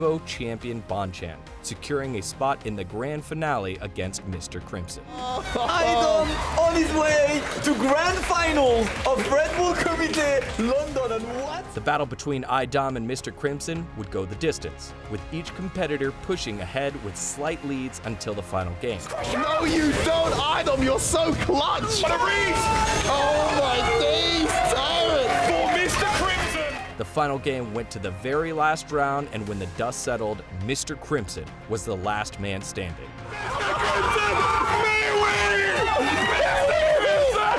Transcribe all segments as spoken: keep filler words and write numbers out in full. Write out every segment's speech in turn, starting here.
champion Bonchan, securing a spot in the grand finale against Mister Crimson. Idom on his way to grand finals of Red Bull Kumite London, and what? The battle between Idom and Mister Crimson would go the distance, with each competitor pushing ahead with slight leads until the final game. No, you don't, Idom. You're so clutch. What a read! Oh my days, Tyrant for Mister Crimson. The final game went to the very last round, and when the dust settled, Mister Crimson was the last man standing. Mister Crimson, may win! Mister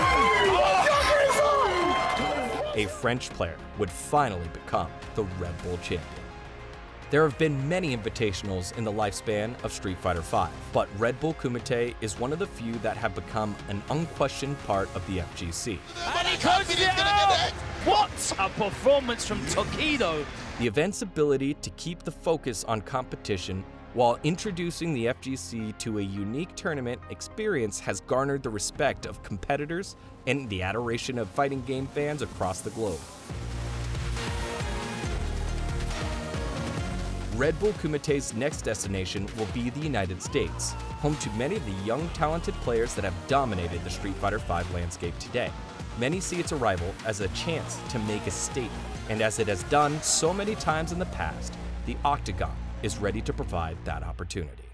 Crimson! A French player would finally become the Red Bull champion. There have been many invitationals in the lifespan of Street Fighter five, but Red Bull Kumite is one of the few that have become an unquestioned part of the F G C. And he closes it out! What a performance from Tokido! The event's ability to keep the focus on competition while introducing the F G C to a unique tournament experience has garnered the respect of competitors and the adoration of fighting game fans across the globe. Red Bull Kumite's next destination will be the United States, home to many of the young, talented players that have dominated the Street Fighter five landscape today. Many see its arrival as a chance to make a statement, and as it has done so many times in the past, the Octagon is ready to provide that opportunity.